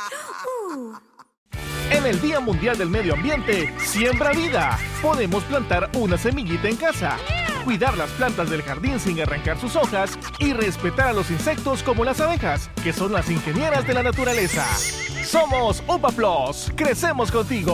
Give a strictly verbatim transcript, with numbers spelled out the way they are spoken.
En el Día Mundial del Medio Ambiente, siembra vida. Podemos plantar una semillita en casa, cuidar las plantas del jardín sin arrancar sus hojas y respetar a los insectos como las abejas, que son las ingenieras de la naturaleza. Somos UPA Plus. Crecemos contigo.